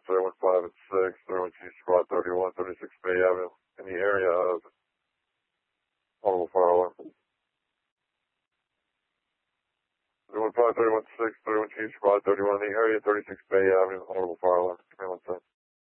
315 at 6, 31 Chief Squad 31, 36 Bay Avenue, in the area of Audible Fire Alarm. 315, 31 6, 31 Chief Squad 31, in the area of 36 Bay Avenue, Audible Fire Alarm. Come on,